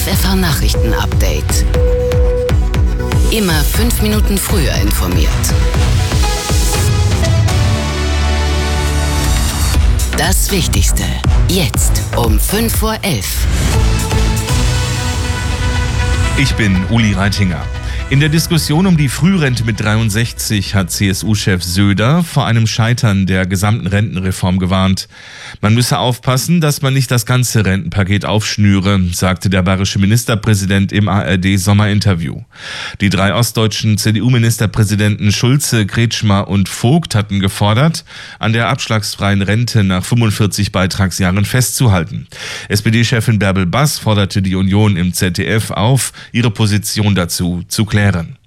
FFH Nachrichten-Update. Immer 5 Minuten früher informiert. Das Wichtigste jetzt um 5:11 Uhr. Ich bin Uli Reitinger. In der Diskussion um die Frührente mit 63 hat CSU-Chef Söder vor einem Scheitern der gesamten Rentenreform gewarnt. Man müsse aufpassen, dass man nicht das ganze Rentenpaket aufschnüre, sagte der bayerische Ministerpräsident im ARD-Sommerinterview. Die 3 ostdeutschen CDU-Ministerpräsidenten Schulze, Kretschmer und Vogt hatten gefordert, an der abschlagsfreien Rente nach 45 Beitragsjahren festzuhalten. SPD-Chefin Bärbel Bass forderte die Union im ZDF auf, ihre Position dazu zu klären.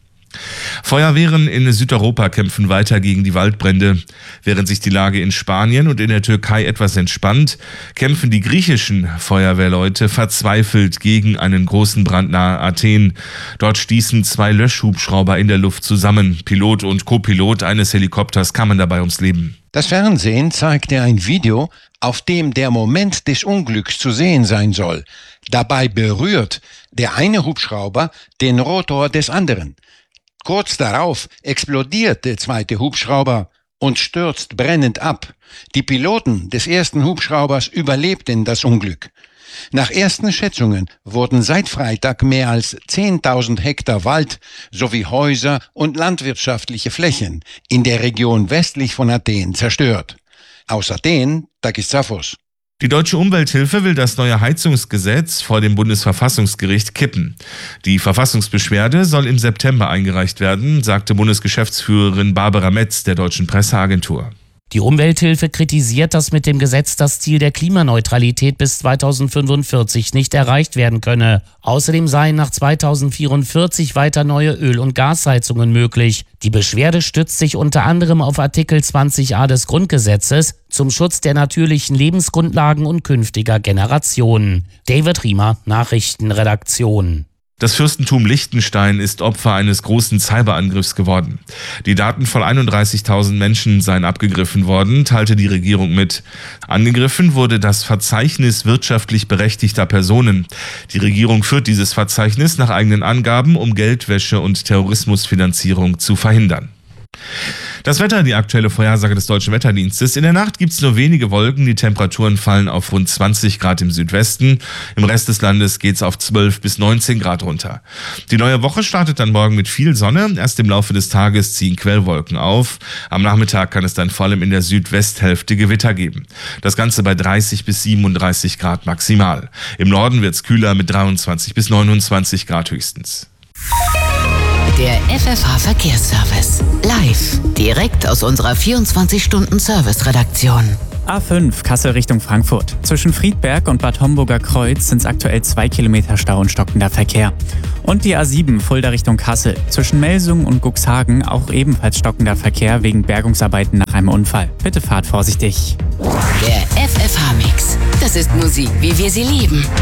Feuerwehren in Südeuropa kämpfen weiter gegen die Waldbrände. Während sich die Lage in Spanien und in der Türkei etwas entspannt, kämpfen die griechischen Feuerwehrleute verzweifelt gegen einen großen Brand nahe Athen. Dort stießen 2 Löschhubschrauber in der Luft zusammen. Pilot und Co-Pilot eines Helikopters kamen dabei ums Leben. Das Fernsehen zeigte ein Video, auf dem der Moment des Unglücks zu sehen sein soll. Dabei berührt der eine Hubschrauber den Rotor des anderen. Kurz darauf explodiert der zweite Hubschrauber und stürzt brennend ab. Die Piloten des ersten Hubschraubers überlebten das Unglück. Nach ersten Schätzungen wurden seit Freitag mehr als 10.000 Hektar Wald sowie Häuser und landwirtschaftliche Flächen in der Region westlich von Athen zerstört. Aus Athen, Takis Tsafos. Die Deutsche Umwelthilfe will das neue Heizungsgesetz vor dem Bundesverfassungsgericht kippen. Die Verfassungsbeschwerde soll im September eingereicht werden, sagte Bundesgeschäftsführerin Barbara Metz der Deutschen Presseagentur. Die Umwelthilfe kritisiert, dass mit dem Gesetz das Ziel der Klimaneutralität bis 2045 nicht erreicht werden könne. Außerdem seien nach 2044 weiter neue Öl- und Gasheizungen möglich. Die Beschwerde stützt sich unter anderem auf Artikel 20a des Grundgesetzes zum Schutz der natürlichen Lebensgrundlagen und künftiger Generationen. David Riemer, Nachrichtenredaktion. Das Fürstentum Liechtenstein ist Opfer eines großen Cyberangriffs geworden. Die Daten von 31.000 Menschen seien abgegriffen worden, teilte die Regierung mit. Angegriffen wurde das Verzeichnis wirtschaftlich berechtigter Personen. Die Regierung führt dieses Verzeichnis nach eigenen Angaben, um Geldwäsche und Terrorismusfinanzierung zu verhindern. Das Wetter, die aktuelle Vorhersage des Deutschen Wetterdienstes. In der Nacht gibt es nur wenige Wolken. Die Temperaturen fallen auf rund 20 Grad im Südwesten. Im Rest des Landes geht es auf 12 bis 19 Grad runter. Die neue Woche startet dann morgen mit viel Sonne. Erst im Laufe des Tages ziehen Quellwolken auf. Am Nachmittag kann es dann vor allem in der Südwesthälfte Gewitter geben. Das Ganze bei 30 bis 37 Grad maximal. Im Norden wird es kühler mit 23 bis 29 Grad höchstens. Der FFH Verkehrsservice. Live. Direkt aus unserer 24-Stunden-Service-Redaktion. A5 Kassel Richtung Frankfurt. Zwischen Friedberg und Bad Homburger Kreuz sind es aktuell 2 Kilometer Stau und stockender Verkehr. Und die A7 Fulda Richtung Kassel. Zwischen Melsungen und Cuxhagen auch ebenfalls stockender Verkehr wegen Bergungsarbeiten nach einem Unfall. Bitte fahrt vorsichtig. Der FFH-Mix. Das ist Musik, wie wir sie lieben.